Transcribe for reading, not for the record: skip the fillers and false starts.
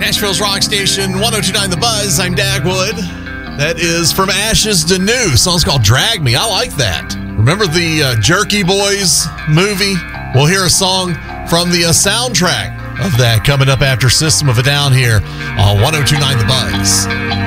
Nashville's Rock Station, 102.9 The Buzz. I'm Dagwood. That is From Ashes to New. The song's called Drag Me. I like that. Remember the Jerky Boys movie? We'll hear a song from the soundtrack of that coming up after System of a Down here on 102.9 The Buzz.